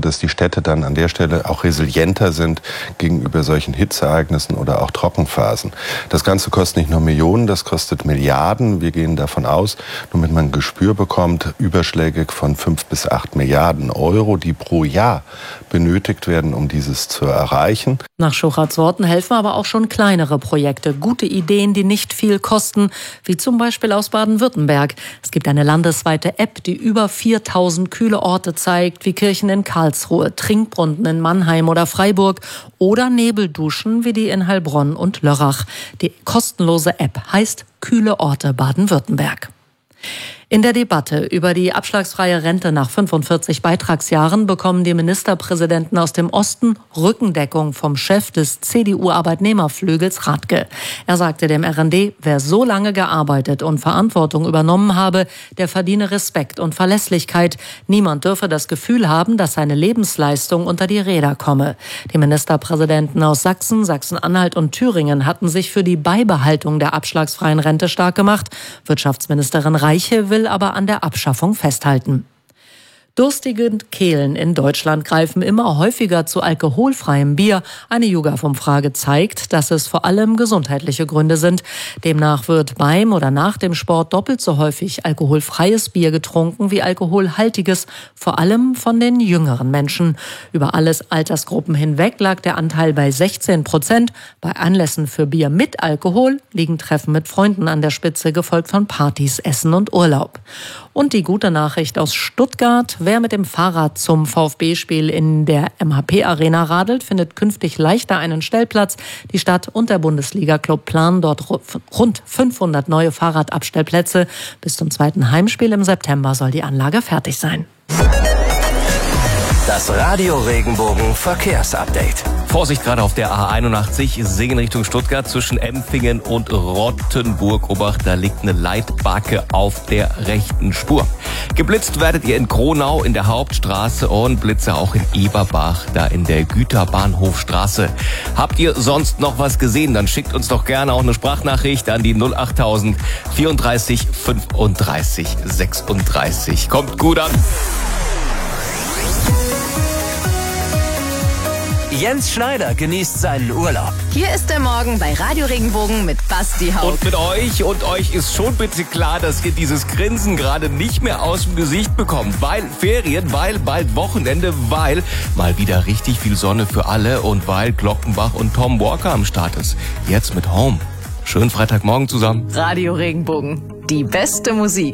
dass die Städte dann an der Stelle auch resilienter sind gegenüber solchen Hitzeereignissen oder auch Trockenphasen. Das Ganze kostet nicht nur Millionen, das kostet Milliarden. Wir gehen davon aus, damit man ein Gespür bekommt, überschlägig von 5 bis 8 Milliarden Euro, die pro Jahr benötigt werden, um dieses zu erreichen. Nach Schuchards Worten helfen aber auch schon kleinere Projekte, gute Ideen, die nicht viel kosten, wie zum Beispiel aus Baden-Württemberg. Es gibt eine landesweite App, die über 4000 kühle Orte zeigt, wie Kirchen in Karlsruhe, Trinkbrunnen in Mannheim oder Freiburg oder Nebelduschen wie die in Heilbronn und Lörrach. Die kostenlose App heißt Kühle Orte Baden-Württemberg. In der Debatte über die abschlagsfreie Rente nach 45 Beitragsjahren bekommen die Ministerpräsidenten aus dem Osten Rückendeckung vom Chef des CDU-Arbeitnehmerflügels Radke. Er sagte dem RND, wer so lange gearbeitet und Verantwortung übernommen habe, der verdiene Respekt und Verlässlichkeit. Niemand dürfe das Gefühl haben, dass seine Lebensleistung unter die Räder komme. Die Ministerpräsidenten aus Sachsen, Sachsen-Anhalt und Thüringen hatten sich für die Beibehaltung der abschlagsfreien Rente stark gemacht. Wirtschaftsministerin Reiche will aber an der Abschaffung festhalten. Durstige Kehlen in Deutschland greifen immer häufiger zu alkoholfreiem Bier. Eine YouGov-Umfrage zeigt, dass es vor allem gesundheitliche Gründe sind. Demnach wird beim oder nach dem Sport doppelt so häufig alkoholfreies Bier getrunken wie alkoholhaltiges, vor allem von den jüngeren Menschen. Über alles Altersgruppen hinweg lag der Anteil bei 16%. Bei Anlässen für Bier mit Alkohol liegen Treffen mit Freunden an der Spitze, gefolgt von Partys, Essen und Urlaub. Und die gute Nachricht aus Stuttgart: Wer mit dem Fahrrad zum VfB-Spiel in der MHP-Arena radelt, findet künftig leichter einen Stellplatz. Die Stadt und der Bundesliga-Club planen dort rund 500 neue Fahrradabstellplätze. Bis zum zweiten Heimspiel im September soll die Anlage fertig sein. Das Radio Regenbogen Verkehrsupdate. Vorsicht gerade auf der A81, Singen Richtung Stuttgart zwischen Empfingen und Rottenburg. Obacht, da liegt eine Leitbacke auf der rechten Spur. Geblitzt werdet ihr in Kronau in der Hauptstraße und Blitze auch in Eberbach, da in der Güterbahnhofstraße. Habt ihr sonst noch was gesehen? Dann schickt uns doch gerne auch eine Sprachnachricht an die 08000 34 35 36. Kommt gut an. Jens Schneider genießt seinen Urlaub. Hier ist der Morgen bei Radio Regenbogen mit Basti Haug. Und mit euch ist schon bitte klar, dass ihr dieses Grinsen gerade nicht mehr aus dem Gesicht bekommt. Weil Ferien, weil bald Wochenende, weil mal wieder richtig viel Sonne für alle und weil Glockenbach und Tom Walker am Start ist. Jetzt mit Home. Schönen Freitagmorgen zusammen. Radio Regenbogen, die beste Musik.